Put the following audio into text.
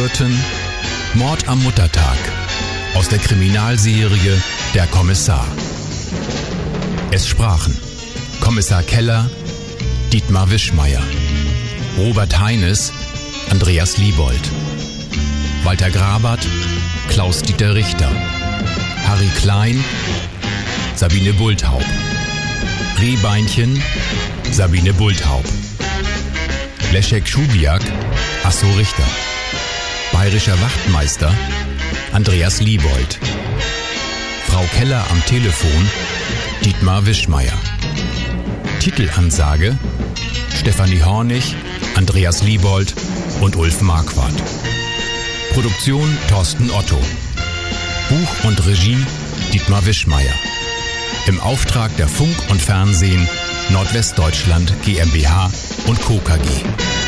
hörten Mord am Muttertag aus der Kriminalserie Der Kommissar. Es sprachen Kommissar Keller, Dietmar Wischmeier, Robert Heines, Andreas Liebold, Walter Grabert, Klaus-Dieter Richter, Harry Klein, Sabine Bulthaup, Rehbeinchen, Sabine Bulthaup, Leszek Schubiak, Asso Richter, bayerischer Wachtmeister, Andreas Liebold, Frau Keller am Telefon, Dietmar Wischmeier. Titelansage, Stefanie Hornig, Andreas Liebold und Ulf Marquardt. Produktion Thorsten Otto. Buch und Regie Dietmar Wischmeier. Im Auftrag der Funk und Fernsehen Nordwestdeutschland GmbH und Co. KG.